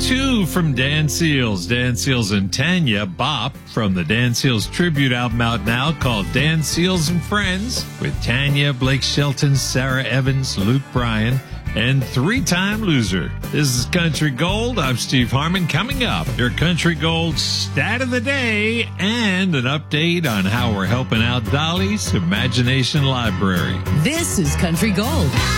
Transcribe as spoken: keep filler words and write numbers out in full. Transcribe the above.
two from Dan Seals. Dan Seals and Tanya Bop from the Dan Seals tribute album out now called Dan Seals and Friends with Tanya, Blake Shelton, Sarah Evans, Luke Bryan, and three-time loser. This is Country Gold. I'm Steve Harmon. Coming up, your Country Gold stat of the day and an update on how we're helping out Dolly's Imagination Library. This is Country Gold.